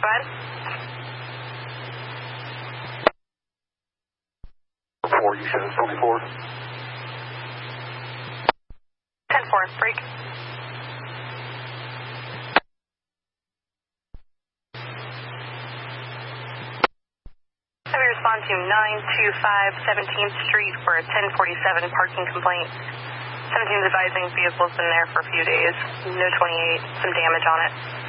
go ahead. 4, you said it's 24. 10-4, break. Have you respond to 925 17th Street for a 1047 parking complaint. 17 is advising vehicle's been there for a few days. No 28, some damage on it.